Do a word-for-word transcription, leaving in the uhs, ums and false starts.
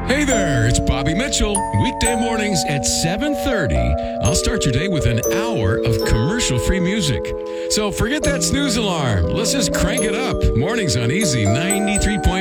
Hey there, it's Bobby Mitchell. Weekday mornings at seven thirty. I'll start your day with an hour of commercial-free music. So forget that snooze alarm. Let's just crank it up. Mornings on Easy ninety-three point